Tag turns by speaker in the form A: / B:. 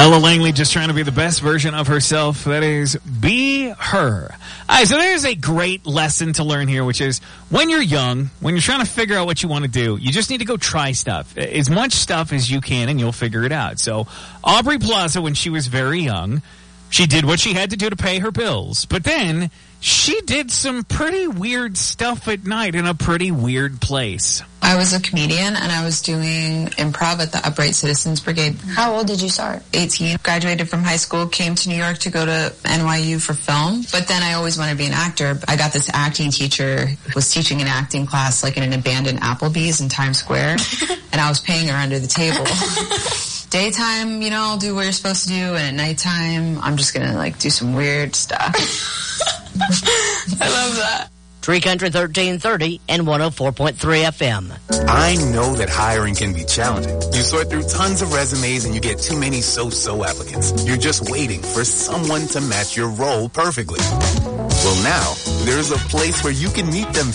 A: Ella Langley just trying to be the best version of herself. That is, be her. All right, so there's a great lesson to learn here, which is when you're young, when you're trying to figure out what you want to do, you just need to go try stuff. As much stuff as you can, and you'll figure it out. So Aubrey Plaza, when she was very young, she did what she had to do to pay her bills. But then she did some pretty weird stuff at night in a pretty weird place.
B: I was a comedian, and I was doing improv at the Upright Citizens Brigade.
C: How old did you start?
B: 18. Graduated from high school, came to New York to go to NYU for film. But then I always wanted to be an actor. I got this acting teacher who was teaching an acting class like in an abandoned Applebee's in Times Square. And I was paying her under the table. Daytime, I'll do what you're supposed to do. And at nighttime, I'm just going to do some weird stuff. I love that.
D: Tree Country 1330 and 104.3 FM.
E: I know that hiring can be challenging. You sort through tons of resumes and you get too many so-so applicants. You're just waiting for someone to match your role perfectly. Well, now, there's a place where you can meet them